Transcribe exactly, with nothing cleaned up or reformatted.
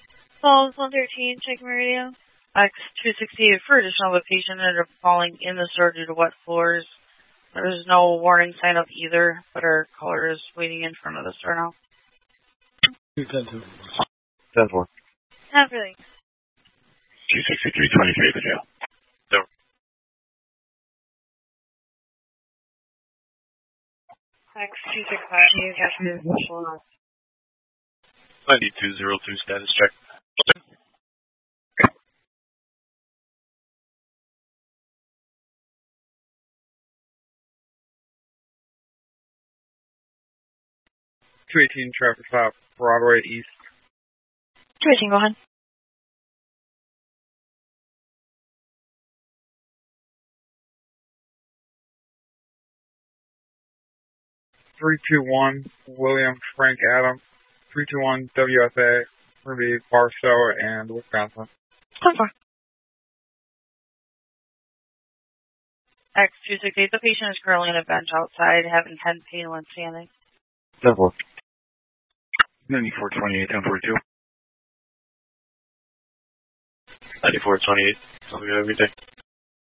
Falls one thirteen, checking my radio. X two sixty-eight for additional, the patient ended up falling in the store due to wet floors. There's no warning sign of either, but our caller is waiting in front of the store now. ten two. ten four. Everything. two sixty-three twenty-three at the jail. Over. X two six five, you catch me in ninety-two zero two status check. two eighteen traffic stop, Broadway East. two eighteen, go ahead. three two one, William Frank Adams. three two one W S A, Ruby, Barstow, and Wisconsin. ten four. X two sixty-eight, the patient is currently on a bench outside, having head pain when standing. ten four. ninety-four twenty-eight, ten forty-two. ninety-four twenty-eight. Have a good every day.